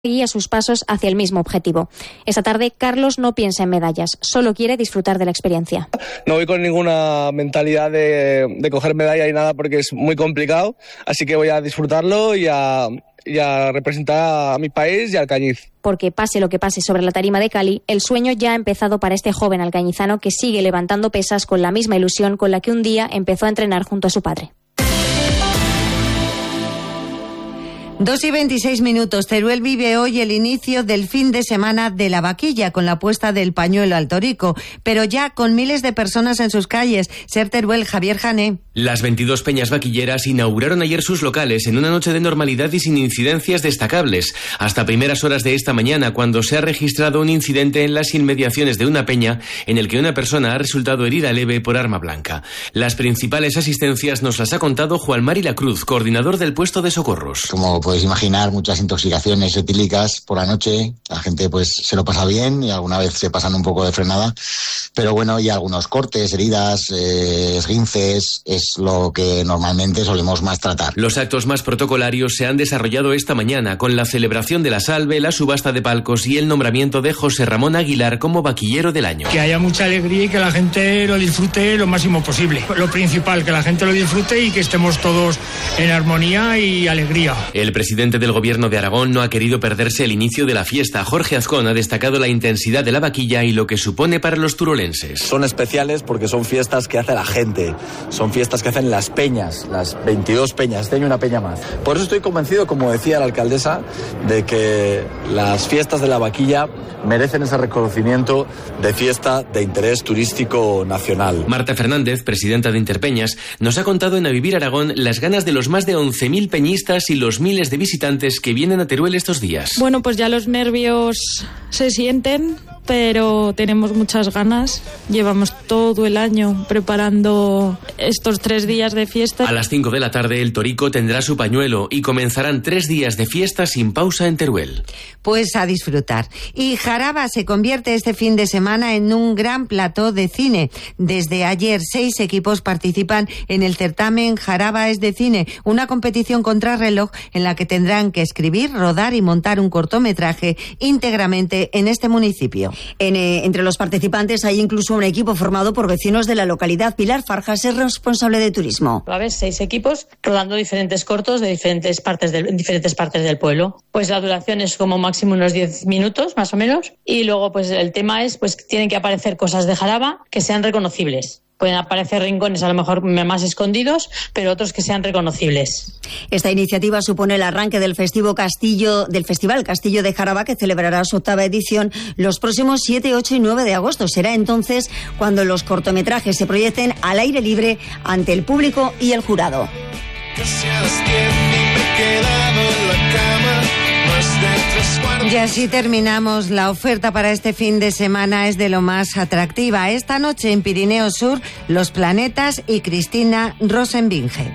guía sus pasos hacia el mismo objetivo. Esta tarde, Carlos no piensa en medallas, solo quiere disfrutar de la experiencia. No voy con ninguna mentalidad de coger medalla y nada porque es muy complicado, así que voy a disfrutarlo y a representar a mi país y al Cañiz. Porque pase lo que pase sobre la tarima de Cali, el sueño ya ha empezado para este joven alcañizano que sigue levantando pesas con la misma ilusión con la que un día empezó a entrenar junto a su padre. 2:26. Teruel vive hoy el inicio del fin de semana de la vaquilla con la puesta del pañuelo al torico, pero ya con miles de personas en sus calles. Ser Teruel, Javier Jané. Las 22 peñas vaquilleras inauguraron ayer sus locales en una noche de normalidad y sin incidencias destacables, hasta primeras horas de esta mañana, cuando se ha registrado un incidente en las inmediaciones de una peña en el que una persona ha resultado herida leve por arma blanca. Las principales asistencias nos las ha contado Juan Mari Lacruz, coordinador del puesto de socorros. Como podéis imaginar, muchas intoxicaciones etílicas por la noche, la gente pues se lo pasa bien y alguna vez se pasan un poco de frenada, pero bueno, y algunos cortes, heridas, esguinces, es lo que normalmente solemos más tratar. Los actos más protocolarios se han desarrollado esta mañana con la celebración de la salve, la subasta de palcos y el nombramiento de José Ramón Aguilar como vaquillero del año. Que haya mucha alegría y que la gente lo disfrute lo máximo posible. Lo principal, que la gente lo disfrute y que estemos todos en armonía y alegría. El presidente del Gobierno de Aragón no ha querido perderse el inicio de la fiesta. Jorge Azcón ha destacado la intensidad de la vaquilla y lo que supone para los turolenses. Son especiales porque son fiestas que hace la gente, son fiestas que hacen las peñas, las 22 peñas, este año una peña más. Por eso estoy convencido, como decía la alcaldesa, de que las fiestas de la vaquilla merecen ese reconocimiento de fiesta de interés turístico nacional. Marta Fernández, presidenta de Interpeñas, nos ha contado en A Vivir Aragón las ganas de los más de 11.000 peñistas y los miles de visitantes que vienen a Teruel estos días. Bueno, pues ya los nervios se sienten, pero tenemos muchas ganas. Llevamos todo el año preparando estos 3 días de fiesta. A las 5 de la tarde el torico tendrá su pañuelo y comenzarán 3 días de fiesta sin pausa en Teruel. Pues a disfrutar. Y Jaraba se convierte este fin de semana en un gran plató de cine. Desde ayer 6 equipos participan en el certamen Jaraba es de cine, una competición contrarreloj en la que tendrán que escribir, rodar y montar un cortometraje íntegramente en este municipio. Entre los participantes hay incluso un equipo formado por vecinos de la localidad. Pilar Farjas es responsable de turismo. Va a haber 6 equipos rodando diferentes cortos de diferentes partes del pueblo. Pues la duración es como máximo unos 10 minutos, más o menos. Y luego pues el tema es pues tienen que aparecer cosas de Jaraba que sean reconocibles. Pueden aparecer rincones a lo mejor más escondidos, pero otros que sean reconocibles. Esta iniciativa supone el arranque del Festival Castillo de Jaraba, que celebrará su 8ª edición los próximos 7, 8 y 9 de agosto. Será entonces cuando los cortometrajes se proyecten al aire libre ante el público y el jurado. Y así terminamos. La oferta para este fin de semana es de lo más atractiva. Esta noche en Pirineo Sur, Los Planetas y Cristina Rosenbinge.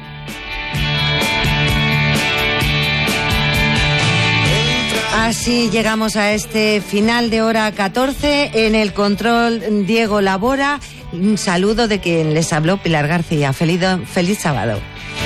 Así llegamos a este final de hora 14. En el control, Diego Labora. Un saludo de quien les habló, Pilar García. Feliz sábado.